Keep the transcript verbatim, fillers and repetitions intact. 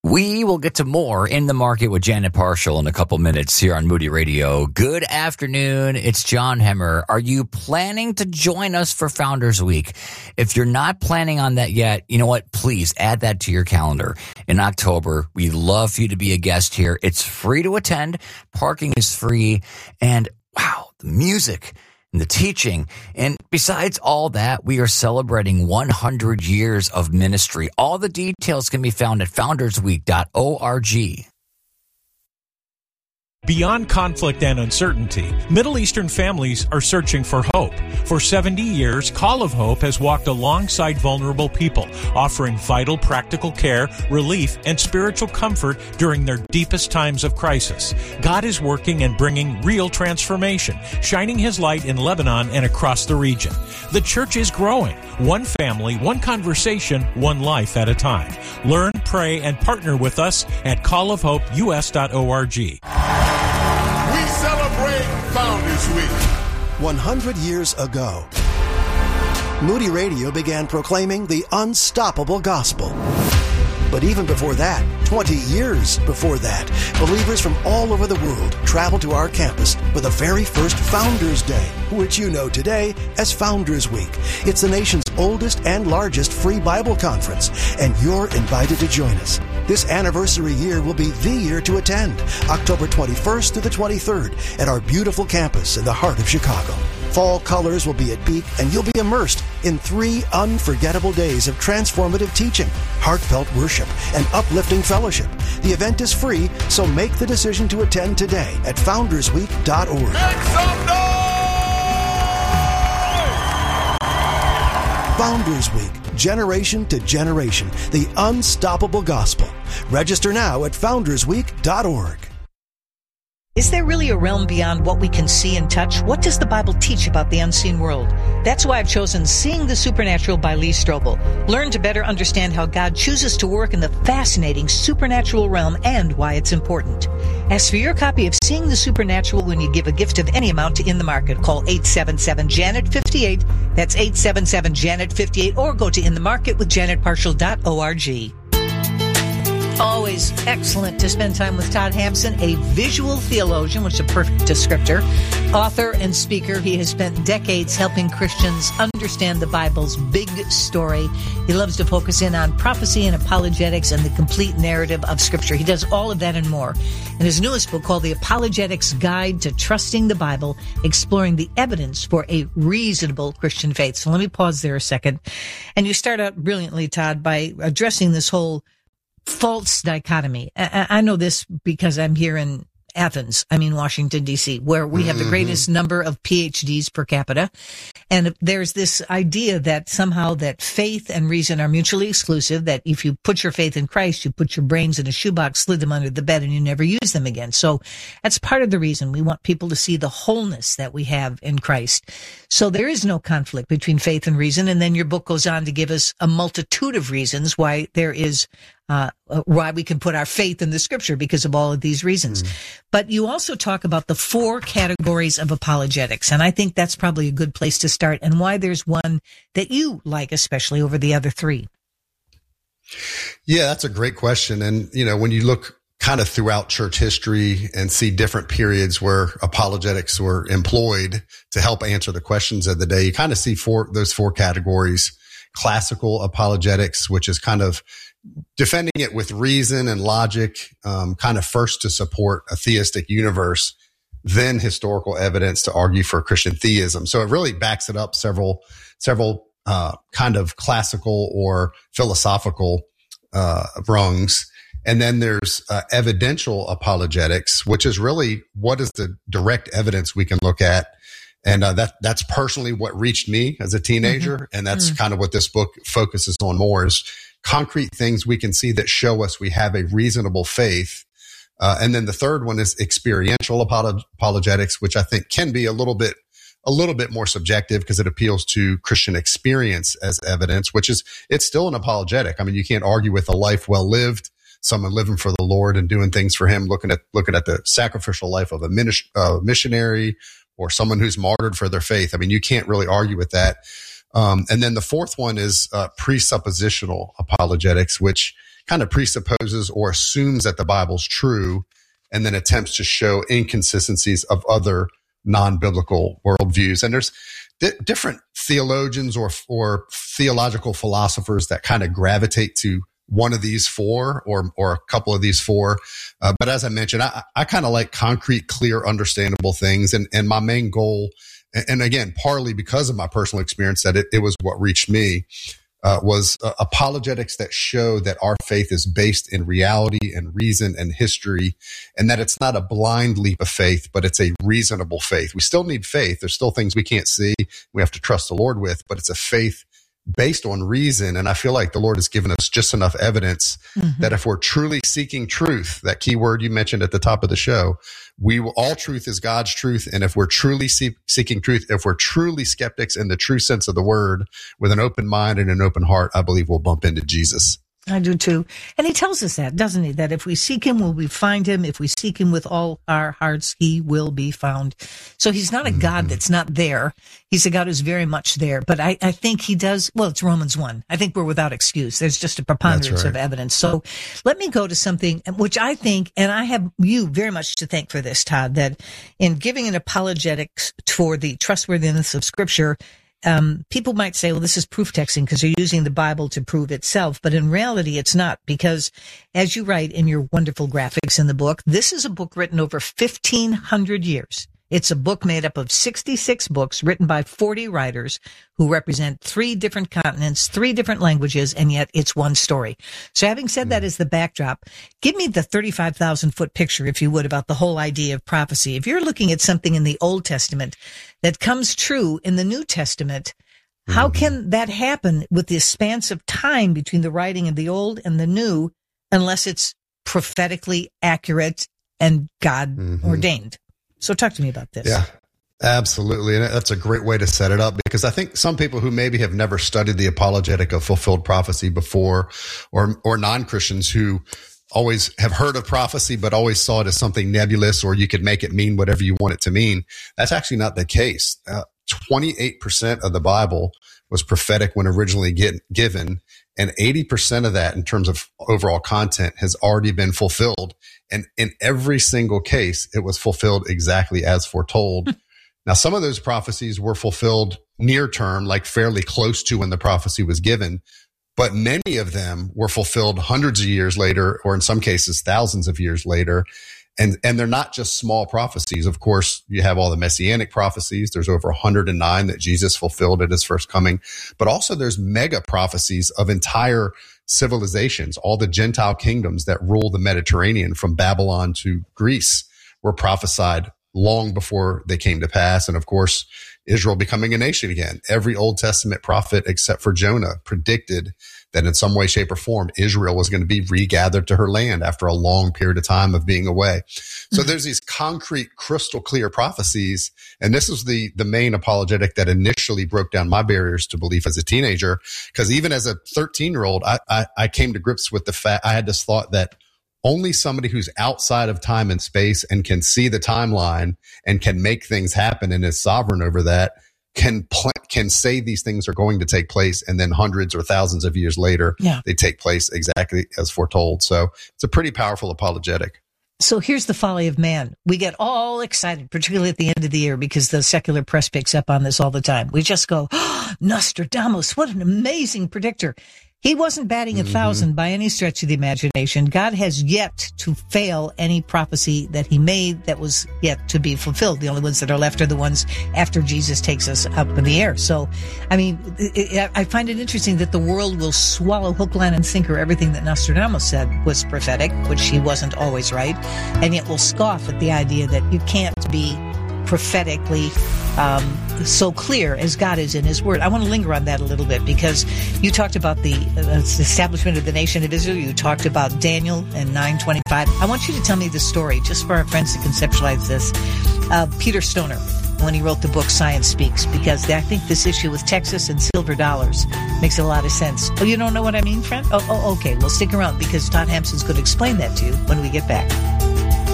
We will get to more In the Market with Janet Parshall in a couple minutes here on Moody Radio. Good afternoon. It's John Hemmer. Are you planning to join us for Founders Week? If you're not planning on that yet, you know what? Please add that to your calendar. In October, we'd love for you to be a guest here. It's free to attend. Parking is free. And wow, the music and the teaching. And besides all that, we are celebrating one hundred years of ministry. All the details can be found at founders week dot org. Beyond conflict and uncertainty, Middle Eastern families are searching for hope. For seventy years, Call of Hope has walked alongside vulnerable people, offering vital practical care, relief, and spiritual comfort during their deepest times of crisis. God is working and bringing real transformation, shining His light in Lebanon and across the region. The church is growing, one family, one conversation, one life at a time. Learn, pray, and partner with us at call of hope u s dot org. We celebrate Founders Week. one hundred years ago, Moody Radio began proclaiming the unstoppable gospel. But even before that, twenty years before that, believers from all over the world traveled to our campus for the very first Founders Day, which you know today as Founders Week. It's the nation's oldest and largest free Bible conference, and you're invited to join us. This anniversary year will be the year to attend, October twenty-first to the twenty-third, at our beautiful campus in the heart of Chicago. Fall colors will be at peak, and you'll be immersed in three unforgettable days of transformative teaching, heartfelt worship, and uplifting fellowship. The event is free, so make the decision to attend today at founders week dot org. Make some noise! Founders Week, generation to generation, the unstoppable gospel. Register now at founders week dot org. Is there really a realm beyond what we can see and touch? What does the Bible teach about the unseen world? That's why I've chosen Seeing the Supernatural by Lee Strobel. Learn to better understand how God chooses to work in the fascinating supernatural realm and why it's important. Ask for your copy of Seeing the Supernatural when you give a gift of any amount to In the Market. Call eight seven seven, Janet fifty-eight. That's eight seven seven, Janet fifty-eight. Or go to in the market with janet parshall dot org. Always excellent to spend time with Todd Hampson, a visual theologian, which is a perfect descriptor, author and speaker. He has spent decades helping Christians understand the Bible's big story. He loves to focus in on prophecy and apologetics and the complete narrative of Scripture. He does all of that and more. In his newest book called The Apologetics Guide to Trusting the Bible, exploring the evidence for a reasonable Christian faith. So let me pause there a second. And you start out brilliantly, Todd, by addressing this whole false dichotomy. I, I know this because I'm here in Athens, I mean Washington, D C, where we have the greatest number of P H Ds per capita. And there's this idea that somehow that faith and reason are mutually exclusive, that if you put your faith in Christ, you put your brains in a shoebox, slid them under the bed, and you never use them again. So that's part of the reason we want people to see the wholeness that we have in Christ. So there is no conflict between faith and reason. And then your book goes on to give us a multitude of reasons why there is Uh, why we can put our faith in the Scripture because of all of these reasons. Mm. But you also talk about the four categories of apologetics, and I think that's probably a good place to start, and why there's one that you like especially over the other three. Yeah, that's a great question. And, you know, when you look kind of throughout church history and see different periods where apologetics were employed to help answer the questions of the day, you kind of see four, those four categories. Classical apologetics, which is kind of defending it with reason and logic, um, kind of first to support a theistic universe, then historical evidence to argue for Christian theism. So it really backs it up several, several, uh, kind of classical or philosophical, uh, rungs. And then there's, uh, evidential apologetics, which is really what is the direct evidence we can look at. And, uh, that, that's personally what reached me as a teenager. Mm-hmm. And that's mm-hmm. kind of what this book focuses on more, is concrete things we can see that show us we have a reasonable faith. Uh, and then the third one is experiential apolog- apologetics, which I think can be a little bit, a little bit more subjective because it appeals to Christian experience as evidence, which is, it's still an apologetic. I mean, you can't argue with a life well lived, someone living for the Lord and doing things for Him, looking at, looking at the sacrificial life of a minis- uh, missionary or someone who's martyred for their faith. I mean, you can't really argue with that. Um, and then the fourth one is uh, presuppositional apologetics, which kind of presupposes or assumes that the Bible's true and then attempts to show inconsistencies of other non-biblical worldviews. And there's di- different theologians or, or theological philosophers that kind of gravitate to one of these four or, or a couple of these four. Uh, but as I mentioned, I, I kind of like concrete, clear, understandable things. And, and my main goal, and, and again, partly because of my personal experience, that it, it was what reached me, uh, was uh, apologetics that show that our faith is based in reality and reason and history, and that it's not a blind leap of faith, but it's a reasonable faith. We still need faith. There's still things we can't see. We have to trust the Lord with, but it's a faith based on reason. And I feel like the Lord has given us just enough evidence mm-hmm. that if we're truly seeking truth, that key word you mentioned at the top of the show, we will, all truth is God's truth. And if we're truly see, seeking truth, if we're truly skeptics in the true sense of the word, with an open mind and an open heart, I believe we'll bump into Jesus. I do too. And he tells us that, doesn't he? That if we seek him, will we find him? If we seek him with all our hearts, he will be found. So he's not a mm-hmm. God that's not there. He's a God who's very much there. But I, I think he does, well, it's Romans one. I think we're without excuse. There's just a preponderance right. of evidence. So let me go to something which I think, and I have you very much to thank for this, Todd, that in giving an apologetics for the trustworthiness of Scripture, Um, people might say, well, this is proof texting because you're using the Bible to prove itself. But in reality, it's not, because as you write in your wonderful graphics in the book, this is a book written over fifteen hundred years. It's a book made up of sixty-six books written by forty writers who represent three different continents, three different languages, and yet it's one story. So having said that as the backdrop, give me the thirty-five thousand foot picture, if you would, about the whole idea of prophecy. If you're looking at something in the Old Testament that comes true in the New Testament, how can that happen with the expanse of time between the writing of the Old and the New, unless it's prophetically accurate and God mm-hmm. ordained? So talk to me about this. Yeah, absolutely. And that's a great way to set it up, because I think some people who maybe have never studied the apologetic of fulfilled prophecy before, or, or non-Christians who always have heard of prophecy, but always saw it as something nebulous, or you could make it mean whatever you want it to mean. That's actually not the case. Uh, twenty-eight percent of the Bible was prophetic when originally get, given, and eighty percent of that in terms of overall content has already been fulfilled. And in every single case, it was fulfilled exactly as foretold. Now, some of those prophecies were fulfilled near term, like fairly close to when the prophecy was given, but many of them were fulfilled hundreds of years later, or in some cases, thousands of years later. And, and they're not just small prophecies. Of course, you have all the messianic prophecies. There's over one hundred nine that Jesus fulfilled at his first coming, but also there's mega prophecies of entire civilizations. All the Gentile kingdoms that rule the Mediterranean from Babylon to Greece were prophesied long before they came to pass. And of course, Israel becoming a nation again. Every Old Testament prophet except for Jonah predicted that in some way, shape, or form, Israel was going to be regathered to her land after a long period of time of being away. So mm-hmm. there's these concrete, crystal clear prophecies. And this is the, the main apologetic that initially broke down my barriers to belief as a teenager. Because even as a thirteen year old, I, I, I came to grips with the fact I had this thought that only somebody who's outside of time and space and can see the timeline and can make things happen and is sovereign over that can pl- can say these things are going to take place, and then hundreds or thousands of years later, yeah. they take place exactly as foretold. So it's a pretty powerful apologetic. So here's the folly of man. We get all excited, particularly at the end of the year, because the secular press picks up on this all the time. We just go, oh, Nostradamus, what an amazing predictor. He wasn't batting a mm-hmm. thousand by any stretch of the imagination. God has yet to fail any prophecy that he made that was yet to be fulfilled. The only ones that are left are the ones after Jesus takes us up in the air. So, I mean, it, it, I find it interesting that the world will swallow hook, line, and sinker everything that Nostradamus said was prophetic, which he wasn't always right, and yet will scoff at the idea that you can't be prophetically um, so clear as God is in his word. I want to linger on that a little bit, because you talked about the uh, establishment of the nation of Israel. You talked about Daniel and nine twenty-five. I want you to tell me the story, just for our friends to conceptualize this, uh, Peter Stoner, when he wrote the book Science Speaks, because I think this issue with Texas and silver dollars makes a lot of sense. Oh, you don't know what I mean, friend? Oh, oh okay. Well, stick around, because Todd Hampson's going to explain that to you when we get back.